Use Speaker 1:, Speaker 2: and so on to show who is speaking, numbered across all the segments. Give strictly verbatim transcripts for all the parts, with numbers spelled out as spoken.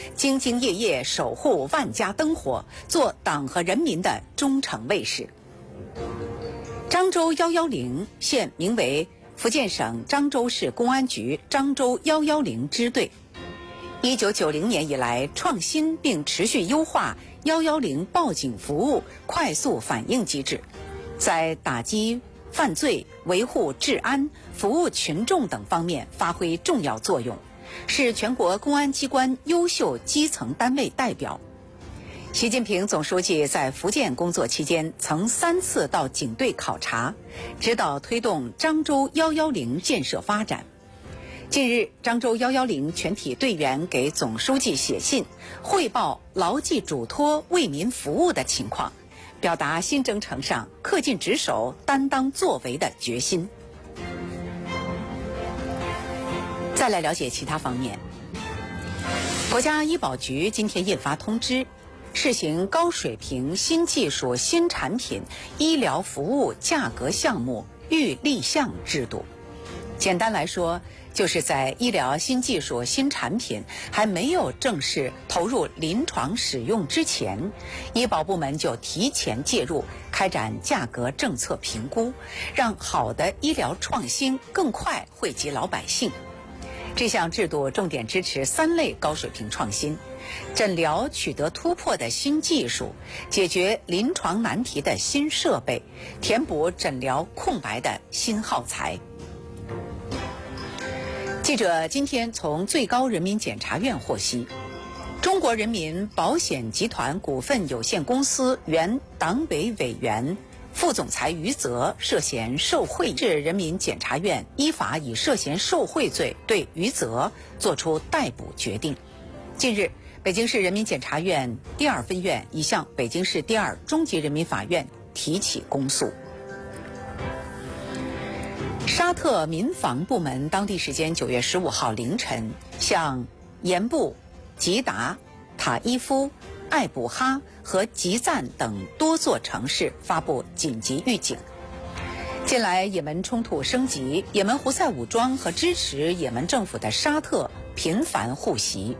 Speaker 1: 兢兢业业守护万家灯火，做党和人民的忠诚卫士。漳州一一零现名为福建省漳州市公安局漳州一一零支队。一九九零年以来，创新并持续优化一一零报警服务快速反应机制，在打击犯罪、维护治安、服务群众等方面发挥重要作用，是全国公安机关优秀基层单位代表。习近平总书记在福建工作期间，曾三次到警队考察，指导推动漳州一一零建设发展。近日，漳州一一零全体队员给总书记写信，汇报牢记嘱托、为民服务的情况，表达新征程上恪尽职守、担当作为的决心。再来了解其他方面，国家医保局今天印发通知，试行高水平新技术新产品医疗服务价格项目预立项制度。简单来说，就是在医疗新技术新产品还没有正式投入临床使用之前，医保部门就提前介入，开展价格政策评估，让好的医疗创新更快惠及老百姓。这项制度重点支持三类高水平创新：诊疗取得突破的新技术，解决临床难题的新设备，填补诊疗空白的新耗材。记者今天从最高人民检察院获悉，中国人民保险集团股份有限公司原党委委员、副总裁于泽涉嫌受贿，市人民检察院依法以涉嫌受贿罪对于泽作出逮捕决定。近日，北京市人民检察院第二分院已向北京市第二中级人民法院提起公诉。沙特民防部门当地时间九月十五号凌晨向盐布、吉达、塔伊夫、艾卜哈和吉赞等多座城市发布紧急预警。近来也门冲突升级，也门胡塞武装和支持也门政府的沙特频繁互袭。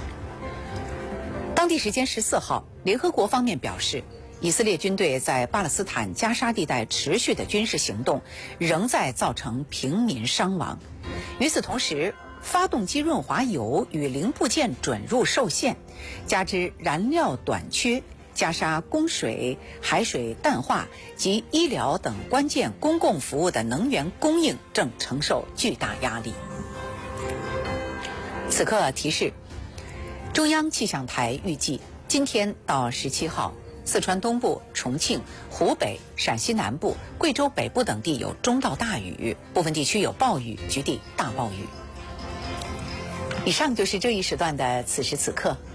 Speaker 1: 当地时间十四号，联合国方面表示，以色列军队在巴勒斯坦加沙地带持续的军事行动仍在造成平民伤亡。与此同时，发动机润滑油与零部件准入受限，加之燃料短缺，加沙供水、海水淡化及医疗等关键公共服务的能源供应正承受巨大压力。此刻提示，中央气象台预计今天到十七号，四川东部、重庆、湖北、陕西南部、贵州北部等地有中到大雨，部分地区有暴雨，局地大暴雨。以上就是这一时段的此时此刻。